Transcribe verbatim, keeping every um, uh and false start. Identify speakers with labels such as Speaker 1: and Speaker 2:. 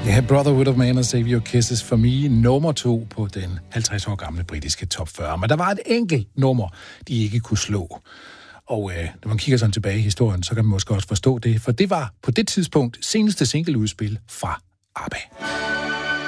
Speaker 1: Ja, Brother Would Have Man og Save Your Kisses for Me, nummer to på den halvtreds år gamle britiske top fyrre. Men der var et enkelt nummer, de ikke kunne slå. Og øh, når man kigger sådan tilbage i historien, så kan man måske også forstå det, for det var på det tidspunkt seneste singleudspil fra ABBA.